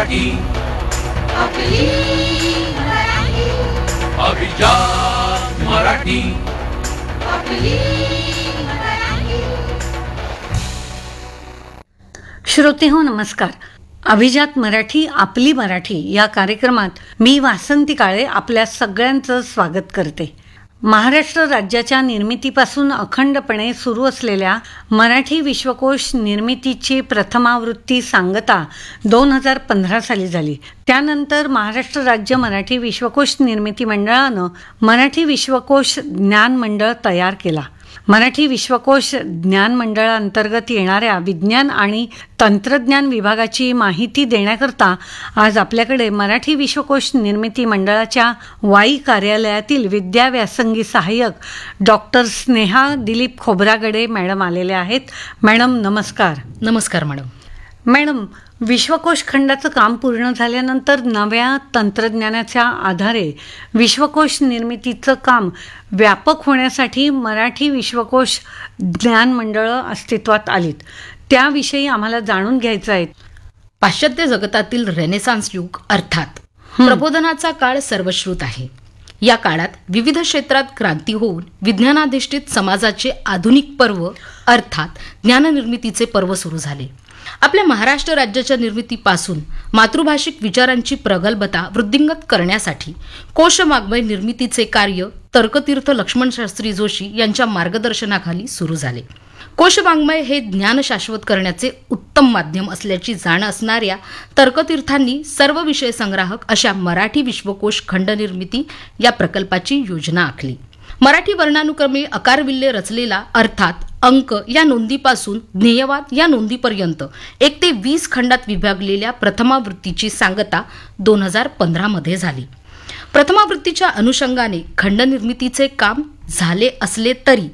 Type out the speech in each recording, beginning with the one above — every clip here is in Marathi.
मराठी, आपली मराठी, अभिजात मराठी. आपली मराठी. श्रोतेहो नमस्कार. अभिजात मराठी आपली मराठी या कार्यक्रमात मी वासंती काळे आपल्या सगळ्यांचं स्वागत करते. महाराष्ट्र राज्याच्या निर्मितीपासून अखंडपणे सुरू असलेल्या मराठी विश्वकोश निर्मितीची प्रथमावृत्ती सांगता 2015 साली झाली. त्यानंतर महाराष्ट्र राज्य मराठी विश्वकोश निर्मिती मंडळानं मराठी विश्वकोश ज्ञान मंडळ तयार केला. मराठी विश्वकोश ज्ञान मंडळाअंतर्गत येणाऱ्या विज्ञान आणि तंत्रज्ञान विभागाची माहिती देण्याकरता आज आपल्याकडे मराठी विश्वकोश निर्मिती मंडळाच्या वाई कार्यालयातील विद्या व्यासंगी सहाय्यक डॉक्टर स्नेहा दिलीप खोब्रागडे मॅडम आलेले आहेत. मॅडम नमस्कार. नमस्कार मॅडम. मॅडम, विश्वकोश खंडाचं काम पूर्ण झाल्यानंतर नव्या तंत्रज्ञानाच्या आधारे विश्वकोश निर्मितीचं काम व्यापक होण्यासाठी मराठी विश्वकोश ज्ञान मंडळं अस्तित्वात आलीत. त्याविषयी आम्हाला जाणून घ्यायचं आहे. पाश्चात्य जगतातील रेनेसान्स युग अर्थात प्रबोधनाचा काळ सर्वश्रुत आहे. या काळात विविध क्षेत्रात क्रांती होऊन विज्ञानाधिष्ठित समाजाचे आधुनिक पर्व अर्थात ज्ञाननिर्मितीचे पर्व सुरू झाले. आपल्या महाराष्ट्र राज्याच्या निर्मितीपासून मातृभाषिक विचारांची प्रगल्भता वृद्धिंगत करण्यासाठी कोशवाङ्मय निर्मितीचे कार्य तर्कतीर्थ लक्ष्मणशास्त्री जोशी यांच्या मार्गदर्शनाखाली सुरू झाले. कोशवाङ्मय हे ज्ञान शाश्वत करण्याचे उत्तम माध्यम असल्याची जाण असणाऱ्या तर्कतीर्थांनी सर्व विषय संग्राहक अशा मराठी विश्वकोश खंड निर्मिती या प्रकल्पाची योजना आखली. मराठी वर्णानुक्रमे अकारविल्ले रचलेला अर्थात अंक या नोंदीपासून ज्ञेयवाद या नोंदीपर्यंत 1 ते 20 खंडात विभागलेल्या प्रथमावृत्तीची सांगता 2015 मध्ये झाली. प्रथमावृत्तीच्या अनुषंगाने खंड निर्मितीचे काम झाले असले तरी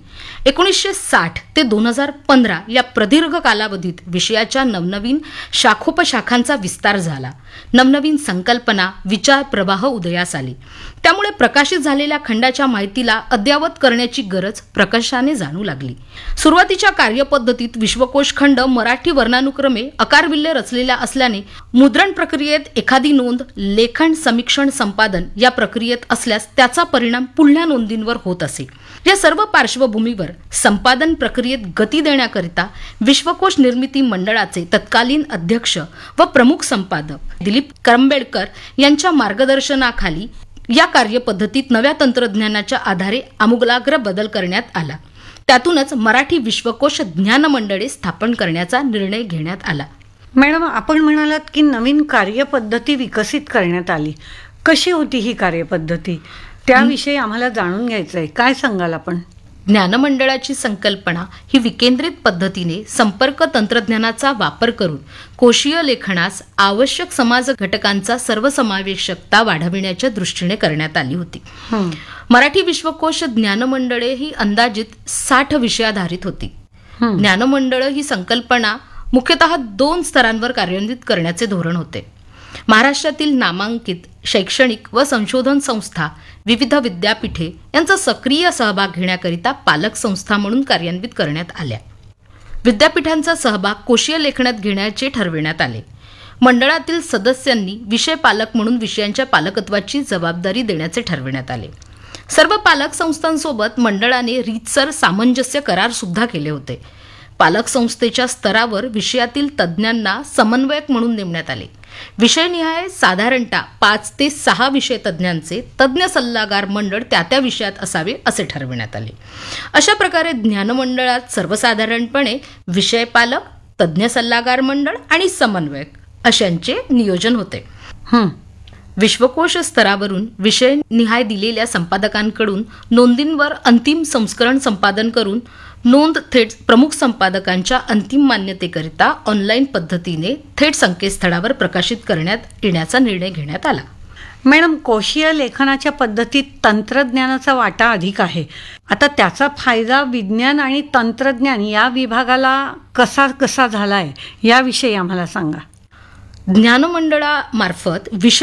1960 ते 2015 या प्रदीर्घ कालावधीत विषयाच्या नवनवीन शाखोपशाखांचा विस्तार झाला. नवनवीन संकल्पना विचार प्रवाह उदयास आले. त्यामुळे प्रकाशित झालेल्या खंडाच्या माहितीला अद्ययावत करण्याची गरज प्रकर्षाने जाणू लागली. सुरुवातीच्या कार्यपद्धतीत विश्वकोश खंड मराठी वर्णानुक्रमे अकारविल्ले रचलेल्या असल्याने मुद्रण प्रक्रियेत एखादी नोंद लेखन समीक्षण संपादन या प्रक्रियेत असल्यास त्याचा परिणाम पुढल्या नोंदींवर होत असे. या सर्व पार्श्वभूमीवर संपादन प्रक्रियेत गती देण्याकरिता विश्वकोश निर्मिती मंडळाचे तत्कालीन अध्यक्ष व प्रमुख संपादक दिलीप करंबेळकर यांच्या मार्गदर्शनाखाली या कार्यपद्धतीत नव्या तंत्रज्ञानाच्या आधारे आमूलाग्र बदल करण्यात आला. त्यातूनच मराठी विश्वकोश ज्ञान मंडळे स्थापन करण्याचा निर्णय घेण्यात आला. मॅडम, आपण म्हणालात की नवीन कार्यपद्धती विकसित करण्यात आली. कशी होती ही कार्यपद्धती? त्याविषयी आम्हाला जाणून घ्यायचं आहे. काय सांगाल आपण? ज्ञानमंडळाची संकल्पना ही विकेंद्रित पद्धतीने संपर्क तंत्रज्ञानाचा वापर करून कोशीय लेखनास आवश्यक समाज घटकांचा सर्वसमावेशकता वाढविण्याच्या दृष्टीने करण्यात आली होती. मराठी विश्वकोश ज्ञानमंडळे ही अंदाजित 60 विषयाधारित होती. ज्ञानमंडळ ही संकल्पना मुख्यतः 2 स्तरांवर कार्यान्वित करण्याचे धोरण होते. महाराष्ट्रातील नामांकित शैक्षणिक व संशोधन संस्था, विविध विद्यापीठे यांचा सक्रिय सहभाग घेण्याकरिता पालक संस्था म्हणून कार्यान्वित करण्यात आल्या. विद्यापीठांचा सहभाग कोशीय लेखनात घेण्याचे ठरविण्यात आले. मंडळातील सदस्यांनी विषय पालक म्हणून विषयांच्या पालकत्वाची जबाबदारी देण्याचे ठरविण्यात आले. सर्व पालक संस्थांसोबत मंडळाने रीतसर सामंजस्य करार सुद्धा केले होते. पालक संस्थेच्या स्तरावर विषयातील तज्ज्ञांना समन्वयक म्हणून नेमण्यात आले. विषयनिहाय साधारणतः 5 ते 6 विषय तज्ज्ञांचे तज्ज्ञ सल्लागार मंडळ त्या विषयात असावे असे ठरविण्यात आले. अशा प्रकारे ज्ञानमंडळात सर्वसाधारणपणे विषय पालक, तज्ज्ञ सल्लागार मंडळ आणि समन्वयक अशांचे नियोजन होते. विश्वकोश स्तरावरून विषयनिहाय दिलेल्या संपादकांकडून नोंदींवर अंतिम संस्करण संपादन करून नोंद थेट प्रमुख संपादकांच्या अंतिम मान्यतेकरिता ऑनलाईन पद्धतीने थेट संकेतस्थळावर प्रकाशित करण्यात येण्याचा निर्णय घेण्यात आला. मॅडम, कोशीय लेखनाच्या पद्धतीत तंत्रज्ञानाचा वाटा अधिक आहे. आता त्याचा फायदा विज्ञान आणि तंत्रज्ञान या विभागाला कसा झाला आहे याविषयी आम्हाला सांगा. ज्ञानमंडळामार्फत विषय